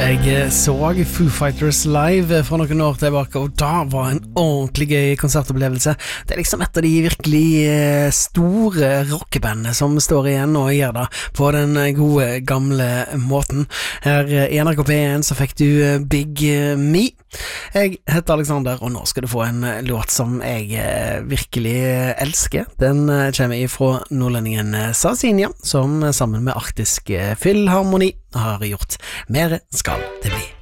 Jeg så Foo Fighters live for noen år tilbake, og da var en ordentlig gøy konsertopplevelse. Det liksom et av de virkelig store rockebandene som står igjen og gjør det på den gode, gamle måten. Her i NRK P1 så fikk du Big Me. Jeg heter Alexander, og nå skal du få en låt som jeg virkelig elsker. Den kommer ifra nordlendingen Sarsinia, som sammen med Arktisk Filharmoni har gjort Mere skal det bli.